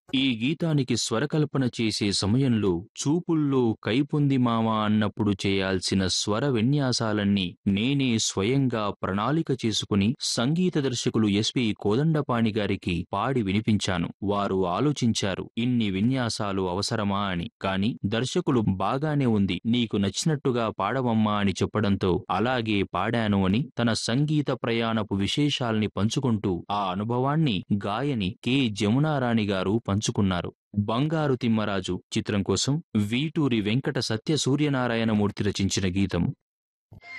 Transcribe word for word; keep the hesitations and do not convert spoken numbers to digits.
ఈ గీతానికి స్వరకల్పన చేసే సమయంలో చూపుల్లో కైపుంది మావా అన్నప్పుడు చేయాల్సిన స్వర విన్యాసాలన్నీ నేనే స్వయంగా ప్రణాళిక చేసుకుని సంగీత దర్శకులు ఎస్పి కోదండపాణి గారికి పాడి వినిపించాను. వారు ఆలోచించారు ఇన్ని విన్యాసాలు అవసరమా అని. కాని దర్శకులు బాగానే ఉంది, నీకు నచ్చినట్టుగా పాడవమ్మా అని చెప్పడంతో అలాగే పాడాను అని తన సంగీత ప్రయాణపు విశేషాల్ని పంచుకుంటూ ఆ అనుభవాన్ని గాయని కె జమునారాణి గారు పంచుకున్నారు. బంగారు తిమ్మరాజు చిత్రం కోసం వీటూరి వెంకట సత్య సూర్యనారాయణమూర్తి రచించిన గీతం.